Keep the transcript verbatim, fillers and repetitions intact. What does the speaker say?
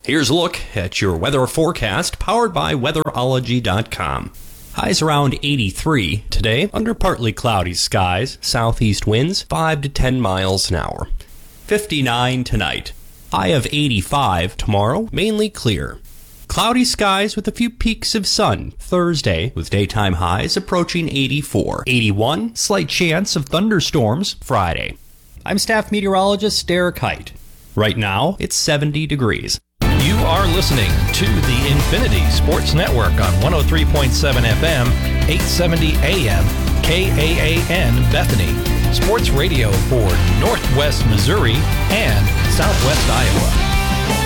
Here's a look at your weather forecast powered by weatherology dot com. Highs around eighty-three today, under partly cloudy skies, southeast winds five to ten miles an hour. fifty-nine tonight. High of eighty-five tomorrow, mainly clear. Cloudy skies with a few peaks of sun Thursday, with daytime highs approaching eighty-four. eighty-one, slight chance of thunderstorms Friday. I'm staff meteorologist Derek Height. Right now, it's seventy degrees. You are listening to the Infinity Sports Network on one oh three point seven F M, eight seventy A M, K A A N Bethany. Sports radio for Northwest Missouri and Southwest Iowa.